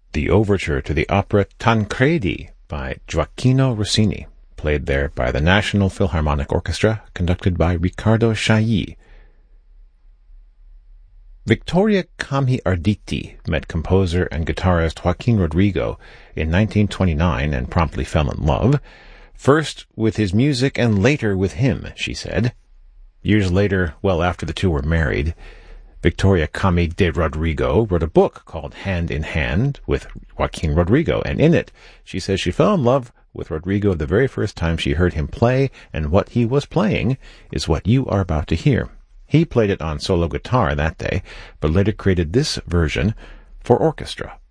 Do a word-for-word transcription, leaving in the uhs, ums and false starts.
the overture to the opera Tancredi by Gioacchino Rossini, played there by the National Philharmonic Orchestra, conducted by Riccardo Chailly. Victoria Camhi Arditi met composer and guitarist Joaquin Rodrigo in nineteen twenty-nine and promptly fell in love, first with his music and later with him, she said. Years later, well after the two were married, Victoria Camhi de Rodrigo wrote a book called Hand in Hand with Joaquin Rodrigo, and in it she says she fell in love with Rodrigo the very first time she heard him play, and what he was playing is what you are about to hear. He played it on solo guitar that day, but later created this version for orchestra.